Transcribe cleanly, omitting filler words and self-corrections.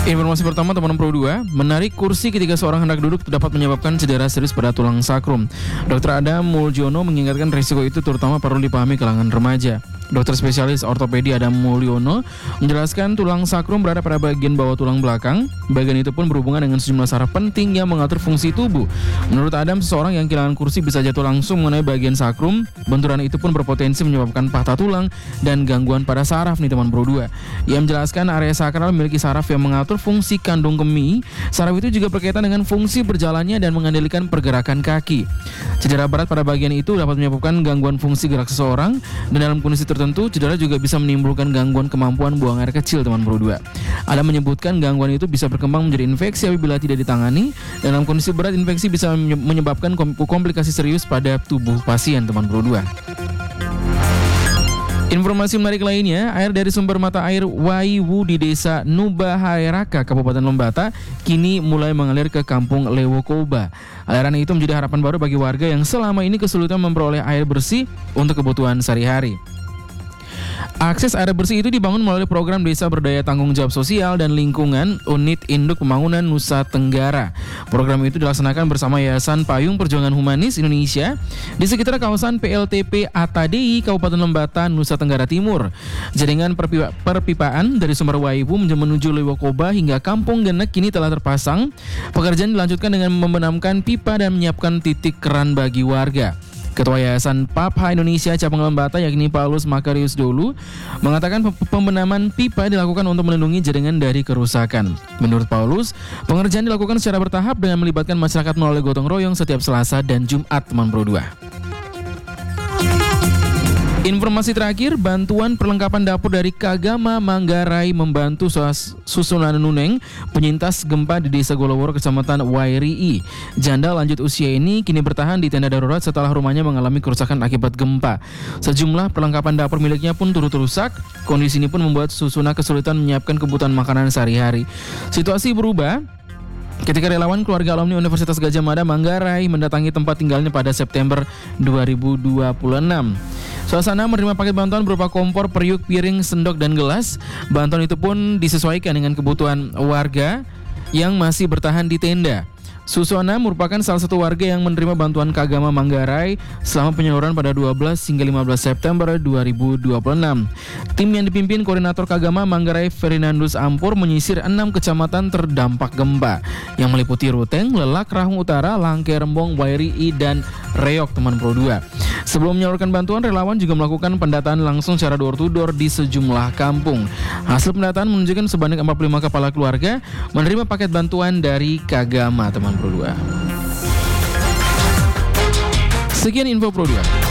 Informasi pertama teman Pro 2, menarik kursi ketika seorang hendak duduk dapat menyebabkan cedera serius pada tulang sakrum. Dr. Adam Mulyono mengingatkan risiko itu terutama perlu dipahami kalangan remaja. Dokter spesialis ortopedi Adam Mulyono menjelaskan tulang sakrum berada pada bagian bawah tulang belakang. Bagian itu pun berhubungan dengan sejumlah saraf penting yang mengatur fungsi tubuh. Menurut Adam, seseorang yang kehilangan kursi bisa jatuh langsung mengenai bagian sakrum. Benturan itu pun berpotensi menyebabkan patah tulang dan gangguan pada saraf nih teman Pro 2. Ia menjelaskan area sakral memiliki saraf yang mengatur fungsi kandung kemih. Saraf itu juga berkaitan dengan fungsi berjalannya dan mengendalikan pergerakan kaki. Cedera berat pada bagian itu dapat menyebabkan gangguan fungsi gerak seseorang, dan dalam kondisi tertentu cedera juga bisa menimbulkan gangguan kemampuan buang air kecil teman Pro 2. Ada menyebutkan gangguan itu bisa berkembang menjadi infeksi apabila tidak ditangani, dan dalam kondisi berat infeksi bisa menyebabkan komplikasi serius pada tubuh pasien teman Pro 2. Informasi menarik lainnya, air dari sumber mata air Waiwu di desa Nubahaeraka, Kabupaten Lembata, kini mulai mengalir ke kampung Lewokoba. Aliran itu menjadi harapan baru bagi warga yang selama ini kesulitan memperoleh air bersih untuk kebutuhan sehari-hari. Akses air bersih itu dibangun melalui program Desa Berdaya Tanggung Jawab Sosial dan Lingkungan Unit Induk Pembangunan Nusa Tenggara. Program itu dilaksanakan bersama Yayasan Payung Perjuangan Humanis Indonesia di sekitar kawasan PLTP Atadei, Kabupaten Lembata, Nusa Tenggara Timur. Jaringan perpipaan dari sumber Waiwu menuju Lewokoba hingga Kampung Genek kini telah terpasang. Pekerjaan dilanjutkan dengan membenamkan pipa dan menyiapkan titik keran bagi warga. Ketua Yayasan PAPHA Indonesia Cabang Lembata yakni Paulus Makarius Dolu mengatakan pembenaman pipa dilakukan untuk melindungi jaringan dari kerusakan. Menurut Paulus, pengerjaan dilakukan secara bertahap dengan melibatkan masyarakat melalui gotong royong setiap Selasa dan Jumat teman Pro 2. Informasi terakhir, bantuan perlengkapan dapur dari Kagama Manggarai membantu susunan Nuneng penyintas gempa di Desa Goloworo, Kecamatan Wairii. Janda lanjut usia ini kini bertahan di tenda darurat setelah rumahnya mengalami kerusakan akibat gempa. Sejumlah perlengkapan dapur miliknya pun turut rusak. Kondisi ini pun membuat Susuna kesulitan menyiapkan kebutuhan makanan sehari-hari. Situasi berubah ketika relawan keluarga alumni Universitas Gadjah Mada Manggarai mendatangi tempat tinggalnya pada September 2026. Suasana menerima paket bantuan berupa kompor, periuk, piring, sendok, dan gelas. Bantuan itu pun disesuaikan dengan kebutuhan warga yang masih bertahan di tenda. Susona merupakan salah satu warga yang menerima bantuan Kagama Manggarai selama penyaluran pada 12 hingga 15 September 2026. Tim yang dipimpin Koordinator Kagama Manggarai Ferdinandus Ampur menyisir 6 kecamatan terdampak gempa yang meliputi Ruteng, Lelak, Rahung Utara, Langke, Rembong, Wairii, dan Reok teman Pro 2. Sebelum menyalurkan bantuan, relawan juga melakukan pendataan langsung secara door to door di sejumlah kampung. Hasil pendataan menunjukkan sebanyak 45 kepala keluarga menerima paket bantuan dari Kagama teman Pro 2. Sekian info Pro 2.